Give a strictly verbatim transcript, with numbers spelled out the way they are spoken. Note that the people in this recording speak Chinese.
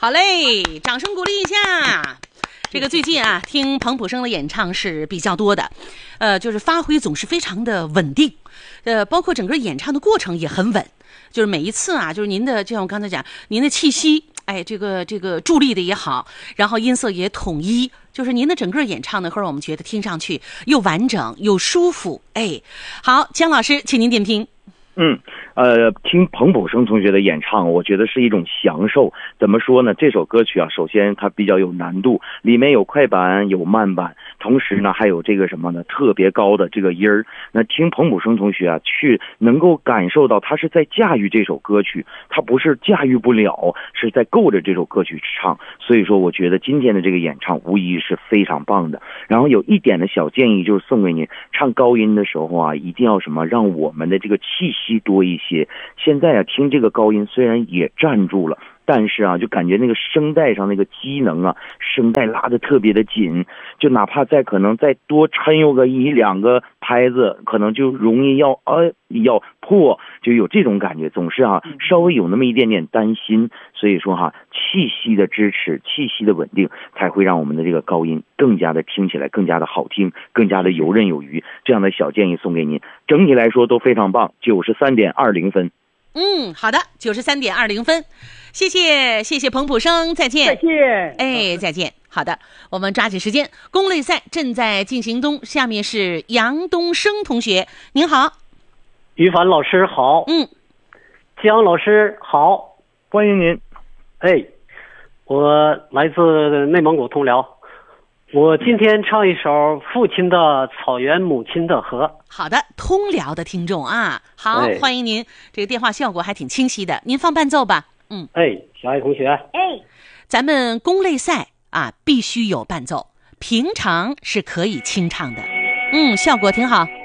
好嘞，掌声鼓励一下。这个最近啊，听彭浦生的演唱是比较多的，呃，就是发挥总是非常的稳定，呃，包括整个演唱的过程也很稳，就是每一次啊，就是您的，就像我刚才讲，您的气息，哎，这个这个助力的也好，然后音色也统一，就是您的整个演唱呢，会让我们觉得听上去又完整又舒服，哎，好，姜老师，请您点评。 嗯，呃，听彭浦生同学的演唱，我觉得是一种享受。怎么说呢？这首歌曲啊，首先它比较有难度，里面有快板，有慢板，同时呢，还有这个什么呢？特别高的这个音儿。那听彭浦生同学啊，去能够感受到他是在驾驭这首歌曲，他不是驾驭不了，是在够着这首歌曲唱。所以说，我觉得今天的这个演唱无疑是非常棒的。然后有一点的小建议就是送给您，唱高音的时候啊，一定要什么，让我们的这个气息多一些。现在啊，听这个高音虽然也站住了，但是啊，就感觉那个声带上那个机能啊，声带拉得特别的紧，就哪怕再可能再多抻悠个一两个拍子，可能就容易要呃要破，就有这种感觉，总是啊稍微有那么一点点担心。所以说哈，气息的支持，气息的稳定，才会让我们的这个高音更加的听起来更加的好听，更加的游刃有余。这样的小建议送给您，整体来说都非常棒，九十三点二零分。 嗯，好的，九十三点二零分，谢谢谢谢彭浦生，再见。 再见。 哎，再见。好的，我们抓紧时间，公类赛正在进行中，下面是杨东升同学，您好。 于凡老师好。 嗯。 姜老师好， 欢迎您。 哎，我来自内蒙古通辽。我今天唱一首《父亲的草原，母亲的河》。 好的，通辽的听众啊，好， 哎、 欢迎您。这个电话效果还挺清晰的，您放伴奏吧。嗯， 哎，小爱同学， 哎，咱们公类赛啊，必须有伴奏，平常是可以清唱的。嗯，效果挺好。